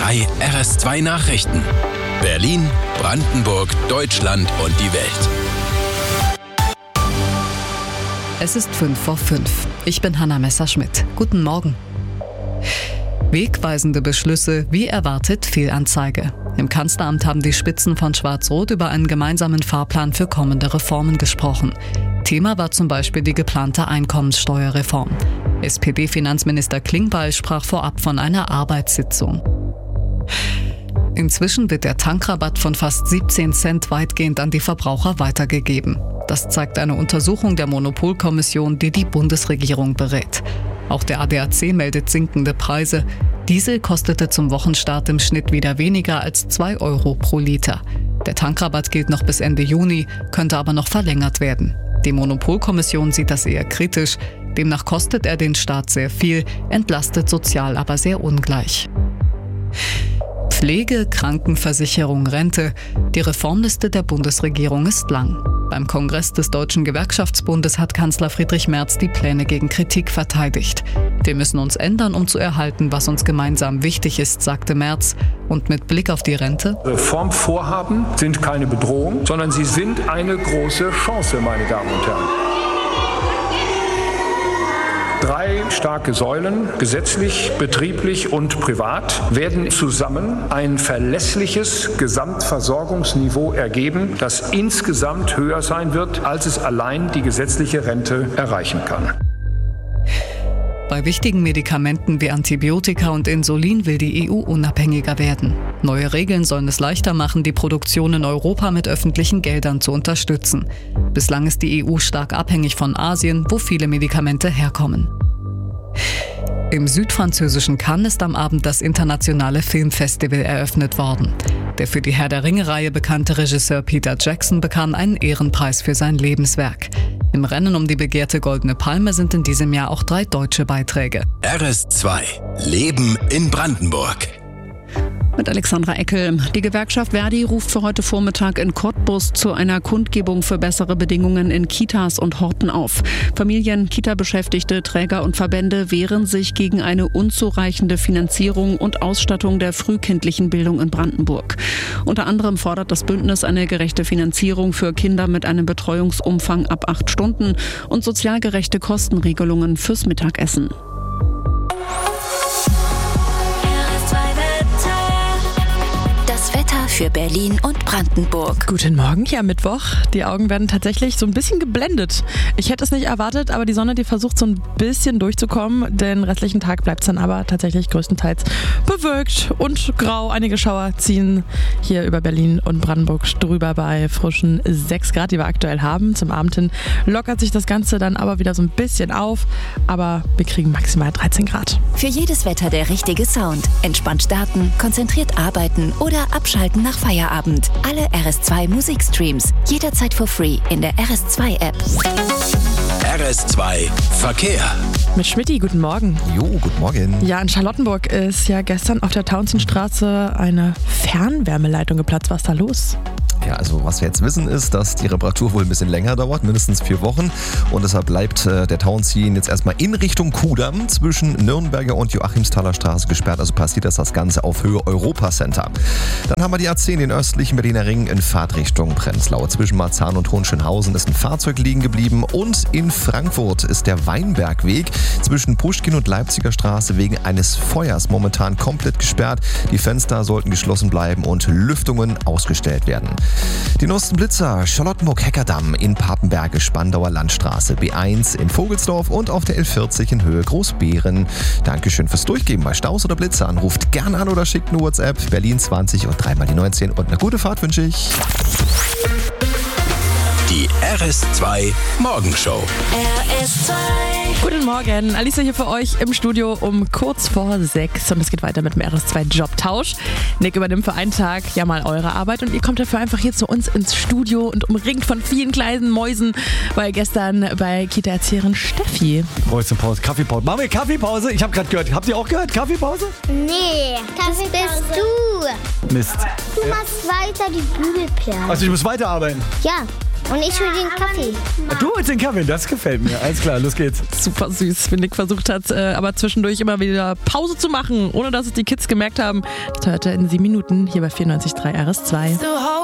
bei RS2 Nachrichten. Berlin, Brandenburg, Deutschland und die Welt. Es ist 5:05. Ich bin Hanna Messerschmidt. Guten Morgen. Wegweisende Beschlüsse, wie erwartet Fehlanzeige. Im Kanzleramt haben die Spitzen von Schwarz-Rot über einen gemeinsamen Fahrplan für kommende Reformen gesprochen. Thema war zum Beispiel die geplante Einkommenssteuerreform. SPD-Finanzminister Klingbeil sprach vorab von einer Arbeitssitzung. Inzwischen wird der Tankrabatt von fast 17 Cent weitgehend an die Verbraucher weitergegeben. Das zeigt eine Untersuchung der Monopolkommission, die die Bundesregierung berät. Auch der ADAC meldet sinkende Preise. Diesel kostete zum Wochenstart im Schnitt wieder weniger als 2 Euro pro Liter. Der Tankrabatt gilt noch bis Ende Juni, könnte aber noch verlängert werden. Die Monopolkommission sieht das eher kritisch. Demnach kostet er den Staat sehr viel, entlastet sozial aber sehr ungleich. Pflege, Krankenversicherung, Rente. Die Reformliste der Bundesregierung ist lang. Beim Kongress des Deutschen Gewerkschaftsbundes hat Kanzler Friedrich Merz die Pläne gegen Kritik verteidigt. Wir müssen uns ändern, um zu erhalten, was uns gemeinsam wichtig ist, sagte Merz. Und mit Blick auf die Rente: Reformvorhaben sind keine Bedrohung, sondern sie sind eine große Chance, meine Damen und Herren. 3 starke Säulen, gesetzlich, betrieblich und privat, werden zusammen ein verlässliches Gesamtversorgungsniveau ergeben, das insgesamt höher sein wird, als es allein die gesetzliche Rente erreichen kann. Bei wichtigen Medikamenten wie Antibiotika und Insulin will die EU unabhängiger werden. Neue Regeln sollen es leichter machen, die Produktion in Europa mit öffentlichen Geldern zu unterstützen. Bislang ist die EU stark abhängig von Asien, wo viele Medikamente herkommen. Im südfranzösischen Cannes ist am Abend das internationale Filmfestival eröffnet worden. Der für die Herr der Ringe-Reihe bekannte Regisseur Peter Jackson bekam einen Ehrenpreis für sein Lebenswerk. Im Rennen um die begehrte Goldene Palme sind in diesem Jahr auch 3 deutsche Beiträge. RS2 Leben in Brandenburg. Mit Alexandra Eckel. Die Gewerkschaft Verdi ruft für heute Vormittag in Cottbus zu einer Kundgebung für bessere Bedingungen in Kitas und Horten auf. Familien, Kita-Beschäftigte, Träger und Verbände wehren sich gegen eine unzureichende Finanzierung und Ausstattung der frühkindlichen Bildung in Brandenburg. Unter anderem fordert das Bündnis eine gerechte Finanzierung für Kinder mit einem Betreuungsumfang ab 8 Stunden und sozial gerechte Kostenregelungen fürs Mittagessen. Für Berlin und Brandenburg. Guten Morgen, hier am Mittwoch. Die Augen werden tatsächlich so ein bisschen geblendet. Ich hätte es nicht erwartet, aber die Sonne, die versucht so ein bisschen durchzukommen. Den restlichen Tag bleibt es dann aber tatsächlich größtenteils bewölkt und grau. Einige Schauer ziehen hier über Berlin und Brandenburg drüber bei frischen 6 Grad, die wir aktuell haben. Zum Abend hin lockert sich das Ganze dann aber wieder so ein bisschen auf. Aber wir kriegen maximal 13 Grad. Für jedes Wetter der richtige Sound. Entspannt starten, konzentriert arbeiten oder abschalten nach Feierabend. Alle RS2 Musikstreams. Jederzeit for free in der RS2 App. RS2 Verkehr. Mit Schmidti, guten Morgen. Jo, guten Morgen. Ja, in Charlottenburg ist ja gestern auf der Tauentzienstraße eine Fernwärmeleitung geplatzt. Was ist da los? Ja, also was wir jetzt wissen ist, dass die Reparatur wohl ein bisschen länger dauert, mindestens 4 Wochen. Und deshalb bleibt der Tauentzien jetzt erstmal in Richtung Kudamm zwischen Nürnberger und Joachimsthaler Straße gesperrt. Also passiert das Ganze auf Höhe Europacenter. Dann haben wir die A10, den östlichen Berliner Ring in Fahrtrichtung Prenzlau. Zwischen Marzahn und Hohenschönhausen ist ein Fahrzeug liegen geblieben. Und in Frankfurt ist der Weinbergweg zwischen Puschkin und Leipziger Straße wegen eines Feuers momentan komplett gesperrt. Die Fenster sollten geschlossen bleiben und Lüftungen ausgestellt werden. Die neuesten Blitzer: Charlottenburg-Heckerdamm in Papenberge, Spandauer Landstraße, B1 in Vogelsdorf und auf der L40 in Höhe Großbeeren. Dankeschön fürs Durchgeben. Bei Staus oder Blitzern ruft gerne an oder schickt eine WhatsApp. Berlin 20 und 3 mal die 19 und eine gute Fahrt wünsche ich. Die RS2 Morgenshow. RS2. Guten Morgen, Alicia hier für euch im Studio um kurz vor 6 und es geht weiter mit dem RS2 Jobtausch. Nick übernimmt für einen Tag ja mal eure Arbeit und ihr kommt dafür einfach hier zu uns ins Studio und umringt von vielen kleinen Mäusen, weil gestern bei Kita-Erzieherin Steffi. Mäusenpause, Kaffeepause. Machen wir Kaffeepause? Ich habe gerade gehört. Habt ihr auch gehört? Kaffeepause? Nee, das bist du. Mist. Du machst weiter die Bügelperlen. Also ich muss weiterarbeiten. Ja, Und ich will den Kaffee. Du holst den Kaffee, das gefällt mir. Alles klar, los geht's. Super süß, wenn Nick versucht hat, aber zwischendurch immer wieder Pause zu machen, ohne dass es die Kids gemerkt haben. Das hört er in 7 Minuten hier bei 94.3 RS2.